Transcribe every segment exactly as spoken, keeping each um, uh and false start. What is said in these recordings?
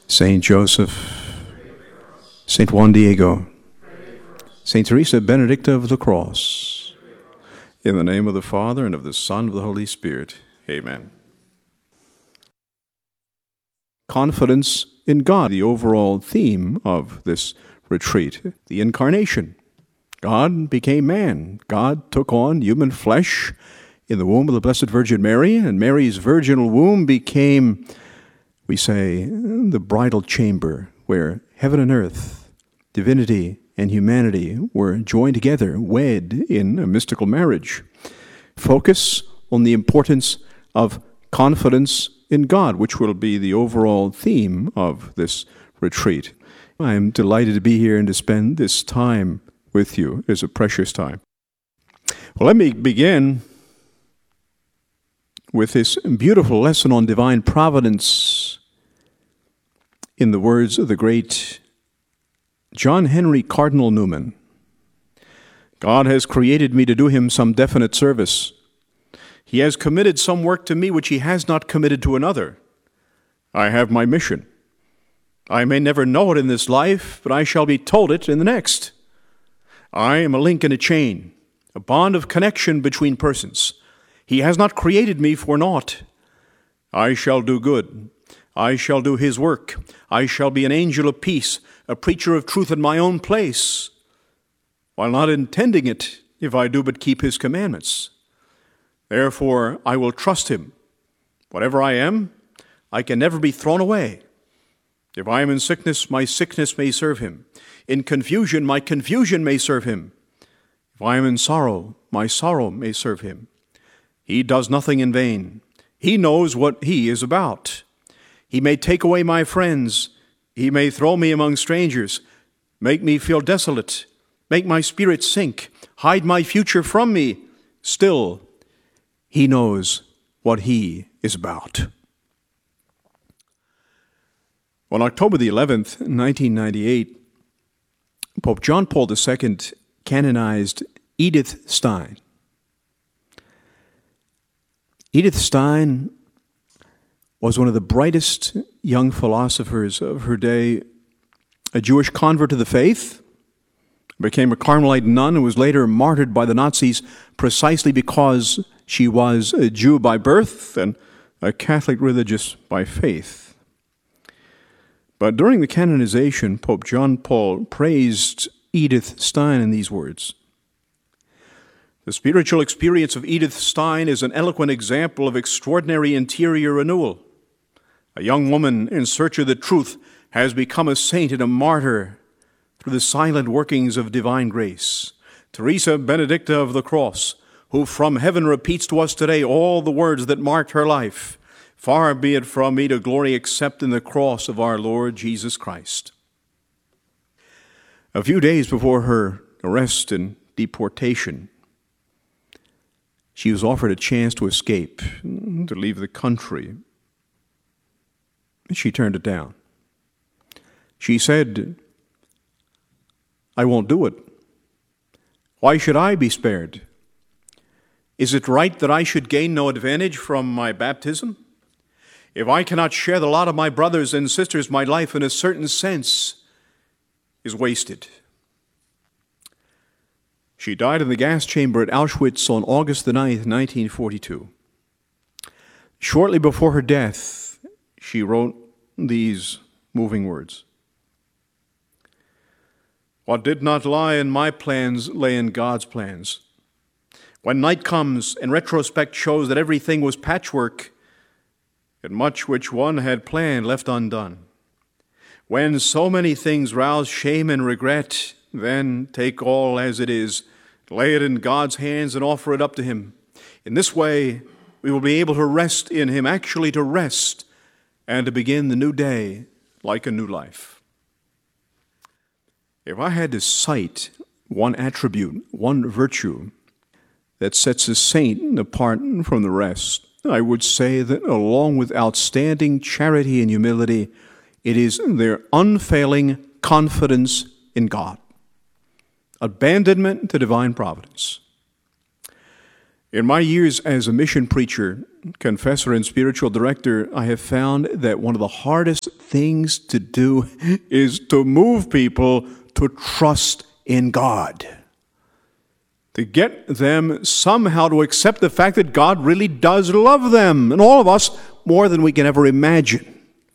Saint Joseph, Saint Juan Diego, Saint Teresa Benedicta of the Cross, in the name of the Father, and of the Son, and of the Holy Spirit. Amen. Confidence in God, the overall theme of this retreat, the Incarnation. God became man. God took on human flesh in the womb of the Blessed Virgin Mary, and Mary's virginal womb became, we say, the bridal chamber where heaven and earth, divinity and humanity were joined together, wed in a mystical marriage. Focus on the importance of confidence in God, which will be the overall theme of this retreat. I am delighted to be here and to spend this time with you. It's a precious time. Well, let me begin with this beautiful lesson on divine providence in the words of the great John Henry Cardinal Newman. God has created me to do him some definite service. He has committed some work to me which he has not committed to another. I have my mission. I may never know it in this life, but I shall be told it in the next. I am a link in a chain, a bond of connection between persons. He has not created me for naught. I shall do good. I shall do his work. I shall be an angel of peace, a preacher of truth in my own place, while not intending it if I do but keep his commandments. Therefore, I will trust him. Whatever I am, I can never be thrown away. If I am in sickness, my sickness may serve him. In confusion, my confusion may serve him. If I am in sorrow, my sorrow may serve him. He does nothing in vain. He knows what he is about. He may take away my friends. He may throw me among strangers, make me feel desolate, make my spirit sink, hide my future from me. Still, he knows what he is about. On October the eleventh, nineteen ninety-eight, Pope John Paul the Second canonized Edith Stein. Edith Stein was one of the brightest young philosophers of her day, a Jewish convert to the faith, became a Carmelite nun and was later martyred by the Nazis precisely because she was a Jew by birth and a Catholic religious by faith. But during the canonization, Pope John Paul praised Edith Stein in these words: "The spiritual experience of Edith Stein is an eloquent example of extraordinary interior renewal. A young woman in search of the truth has become a saint and a martyr through the silent workings of divine grace. Teresa Benedicta of the Cross, who from heaven repeats to us today all the words that marked her life. Far be it from me to glory except in the cross of our Lord Jesus Christ." A few days before her arrest and deportation, she was offered a chance to escape, to leave the country. She turned it down. She said, "I won't do it. Why should I be spared? Is it right that I should gain no advantage from my baptism? If I cannot share the lot of my brothers and sisters, my life in a certain sense is wasted." She died in the gas chamber at Auschwitz on August the ninth, nineteen forty-two. Shortly before her death, she wrote these moving words: "What did not lie in my plans lay in God's plans. When night comes and retrospect shows that everything was patchwork, and much which one had planned left undone. When so many things rouse shame and regret, then take all as it is, lay it in God's hands and offer it up to him. In this way, we will be able to rest in him, actually to rest, and to begin the new day like a new life." If I had to cite one attribute, one virtue that sets a saint apart from the rest, I would say that along with outstanding charity and humility, it is their unfailing confidence in God, abandonment to divine providence. In my years as a mission preacher, confessor, and spiritual director, I have found that one of the hardest things to do is to move people to trust in God. To get them somehow to accept the fact that God really does love them, and all of us, more than we can ever imagine.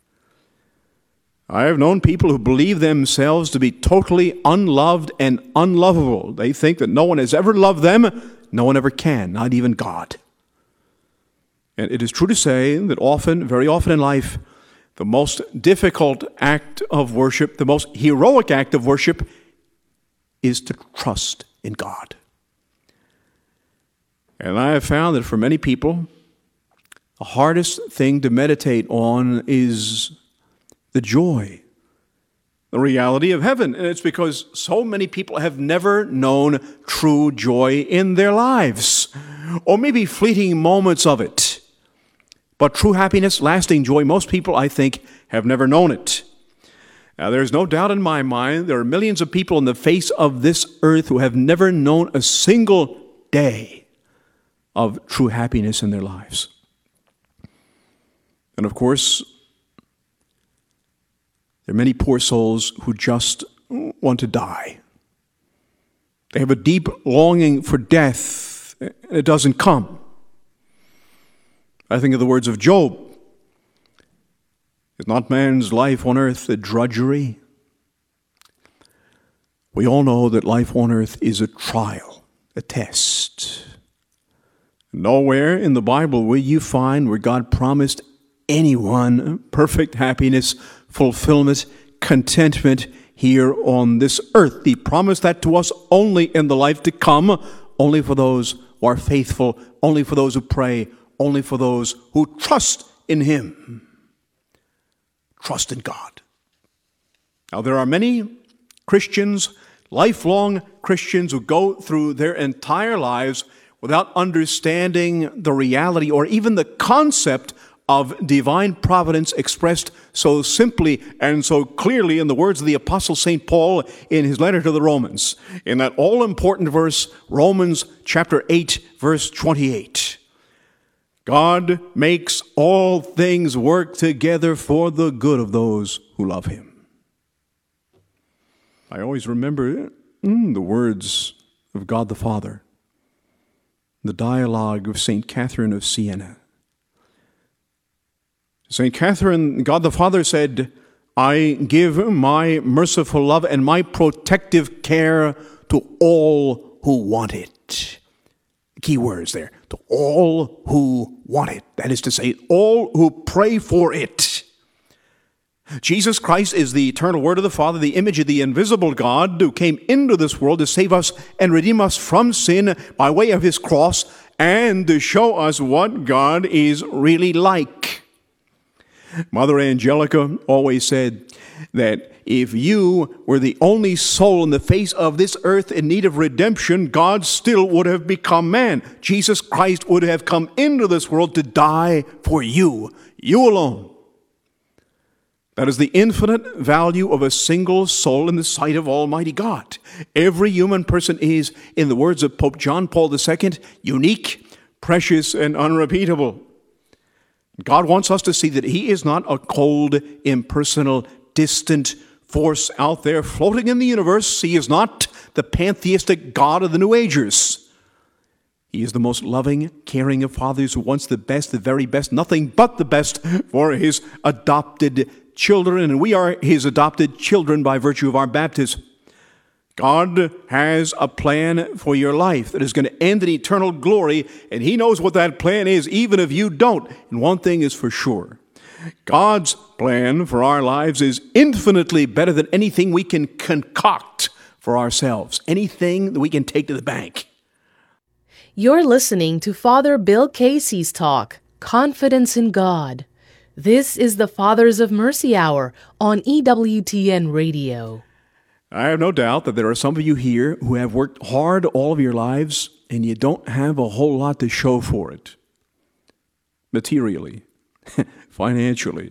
I have known people who believe themselves to be totally unloved and unlovable. They think that no one has ever loved them, no one ever can, not even God. And it is true to say that often, very often in life, the most difficult act of worship, the most heroic act of worship, is to trust in God. And I have found that for many people, the hardest thing to meditate on is the joy, the reality of heaven. And it's because so many people have never known true joy in their lives, or maybe fleeting moments of it. But true happiness, lasting joy, most people, I think, have never known it. Now, there's no doubt in my mind there are millions of people on the face of this earth who have never known a single day of true happiness in their lives. And of course, there are many poor souls who just want to die. They have a deep longing for death, and it doesn't come. I think of the words of Job. Is not man's life on earth a drudgery? We all know that life on earth is a trial, a test. Nowhere in the Bible will you find where God promised anyone perfect happiness, fulfillment, contentment here on this earth. He promised that to us only in the life to come, only for those who are faithful, only for those who pray, only for those who trust in Him. Trust in God. Now, there are many Christians, lifelong Christians, who go through their entire lives without understanding the reality or even the concept of divine providence expressed so simply and so clearly in the words of the Apostle Saint Paul in his letter to the Romans, in that all-important verse, Romans chapter eight, verse twenty-eight. God makes all things work together for the good of those who love Him. I always remember mm, the words of God the Father, the dialogue of Saint Catherine of Siena. Saint Catherine, God the Father said, I give my merciful love and my protective care to all who want it. Key words there. To all who want it. That is to say, all who pray for it. Jesus Christ is the eternal Word of the Father, the image of the invisible God who came into this world to save us and redeem us from sin by way of His cross and to show us what God is really like. Mother Angelica always said that if you were the only soul on the face of this earth in need of redemption, God still would have become man. Jesus Christ would have come into this world to die for you, you alone. That is the infinite value of a single soul in the sight of Almighty God. Every human person is, in the words of Pope John Paul the Second, unique, precious, and unrepeatable. God wants us to see that He is not a cold, impersonal, distant force out there floating in the universe. He is not the pantheistic God of the New Agers. He is the most loving, caring of fathers who wants the best, the very best, nothing but the best for His adopted children, and we are His adopted children by virtue of our baptism. God has a plan for your life that is going to end in eternal glory, and He knows what that plan is, even if you don't. And one thing is for sure. God's plan for our lives is infinitely better than anything we can concoct for ourselves, anything that we can take to the bank. You're listening to Father Bill Casey's talk, Confidence in God. This is the Fathers of Mercy Hour on E W T N Radio. I have no doubt that there are some of you here who have worked hard all of your lives and you don't have a whole lot to show for it. Materially, financially.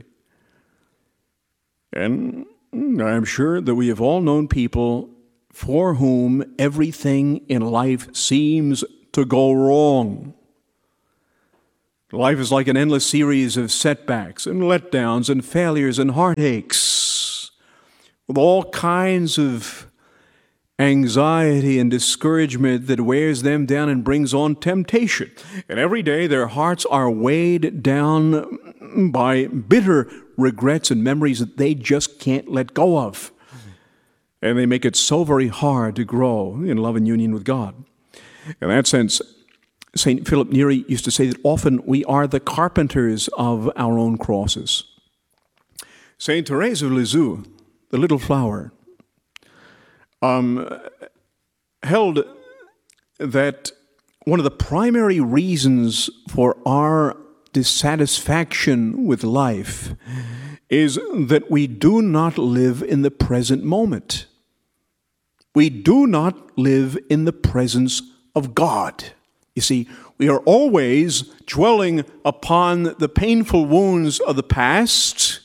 And I'm sure that we have all known people for whom everything in life seems to go wrong. Life is like an endless series of setbacks and letdowns and failures and heartaches, with all kinds of anxiety and discouragement that wears them down and brings on temptation. And every day their hearts are weighed down by bitter regrets and memories that they just can't let go of. And they make it so very hard to grow in love and union with God. In that sense, Saint Philip Neri used to say that often we are the carpenters of our own crosses. Saint Therese of Lisieux, the little flower, um, held that one of the primary reasons for our dissatisfaction with life is that we do not live in the present moment. We do not live in the presence of God. You see, we are always dwelling upon the painful wounds of the past,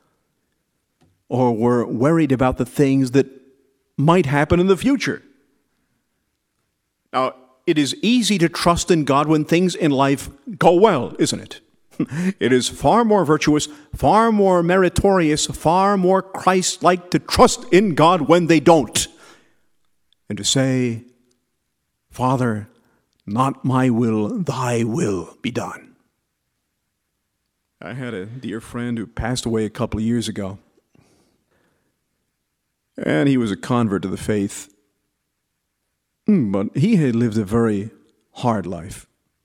or we're worried about the things that might happen in the future. Now, it is easy to trust in God when things in life go well, isn't it? It is far more virtuous, far more meritorious, far more Christ-like to trust in God when they don't, and to say, Father, not my will, thy will be done. I had a dear friend who passed away a couple of years ago. And he was a convert to the faith. But he had lived a very hard life.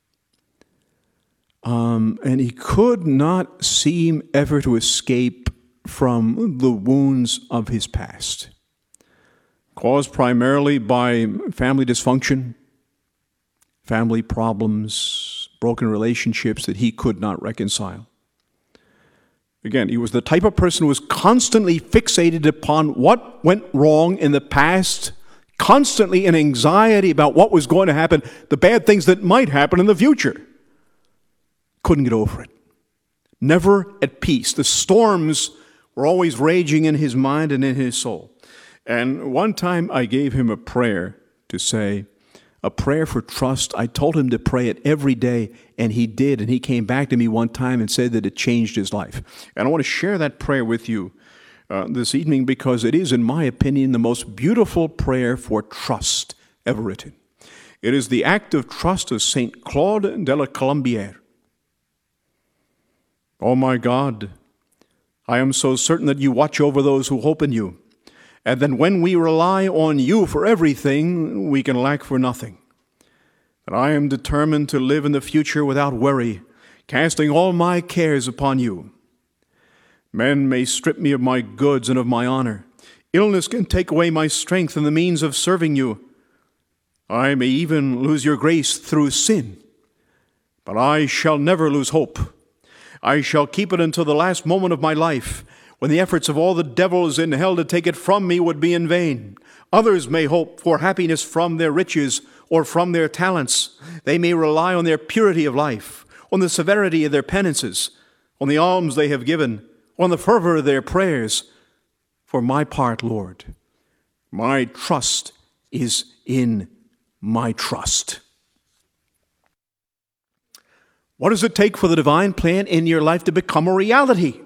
Um, and he could not seem ever to escape from the wounds of his past, caused primarily by family dysfunction, family problems, broken relationships that he could not reconcile. Again, he was the type of person who was constantly fixated upon what went wrong in the past, constantly in anxiety about what was going to happen, the bad things that might happen in the future. Couldn't get over it. Never at peace. The storms were always raging in his mind and in his soul. And one time I gave him a prayer to say, a prayer for trust. I told him to pray it every day, and he did. And he came back to me one time and said that it changed his life. And I want to share that prayer with you uh, this evening because it is, in my opinion, the most beautiful prayer for trust ever written. It is the act of trust of Saint Claude de la Colombière. Oh my God, I am so certain that you watch over those who hope in you. And then when we rely on you for everything, we can lack for nothing. But I am determined to live in the future without worry, casting all my cares upon you. Men may strip me of my goods and of my honor. Illness can take away my strength and the means of serving you. I may even lose your grace through sin. But I shall never lose hope. I shall keep it until the last moment of my life, when the efforts of all the devils in hell to take it from me would be in vain. Others may hope for happiness from their riches or from their talents. They may rely on their purity of life, on the severity of their penances, on the alms they have given, on the fervor of their prayers. For my part, Lord, my trust is in my trust. What does it take for the divine plan in your life to become a reality?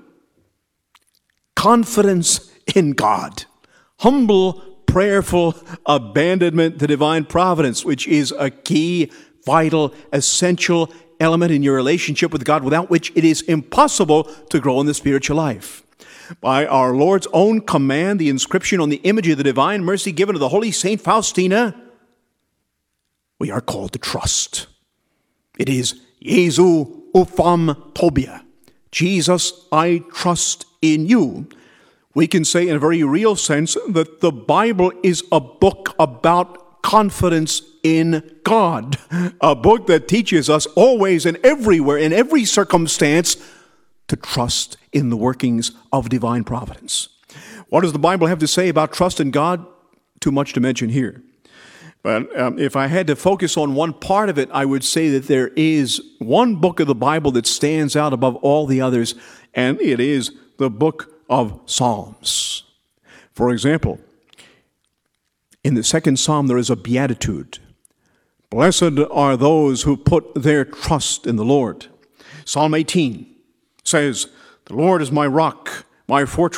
Confidence in God. Humble, prayerful abandonment to divine providence, which is a key, vital, essential element in your relationship with God, without which it is impossible to grow in the spiritual life. By our Lord's own command, the inscription on the image of the divine mercy given to the Holy Saint Faustina, we are called to trust. It is Jesu upham tobia. Jesus, I trust in you. We can say in a very real sense that the Bible is a book about confidence in God. A book that teaches us always and everywhere, in every circumstance, to trust in the workings of divine providence. What does the Bible have to say about trust in God? Too much to mention here. But um, if I had to focus on one part of it, I would say that there is one book of the Bible that stands out above all the others, and it is the book of Psalms. For example, in the second Psalm, there is a beatitude. Blessed are those who put their trust in the Lord. Psalm eighteen says, "The Lord is my rock, my fortress,